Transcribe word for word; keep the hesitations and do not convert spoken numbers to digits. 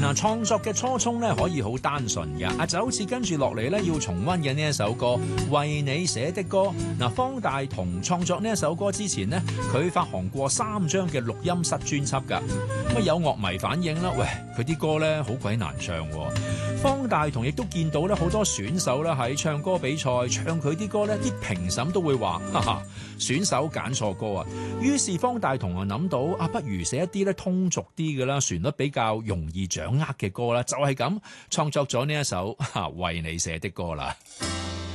嗱，創作嘅初衷咧可以好單純嘅，啊就好似跟住落嚟咧要重溫嘅呢一首歌《為你寫的歌》。嗱，方大同創作呢一首歌之前呢，佢發行過三張嘅錄音室專輯㗎。咁有樂迷反映啦，喂，佢啲歌咧好鬼難唱喎。方大同亦都見到咧好多選手咧喺唱歌比賽唱佢啲歌咧，啲評審都會話，哈哈，選手揀錯歌啊。於是方大同啊諗到啊，不如寫一啲咧通俗啲嘅啦，旋律比較容易掌握嘅歌啦，就係咁創作咗呢一首《為你寫的歌》啦。